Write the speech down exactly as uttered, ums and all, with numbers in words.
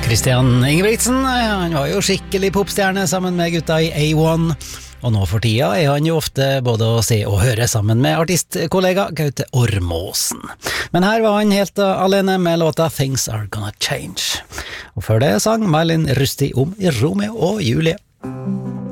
Christian Ingebrigtsen, han var jo skikkelig popstjerne sammen med gutta i A one, og nå for tida er han jo ofte både å se og høre sammen med artistkollega Gaute Ormåsen. Men her var han helt alene med låta Things Are Gonna Change. Og før det sang Malin Rusti om Romeo og Julie.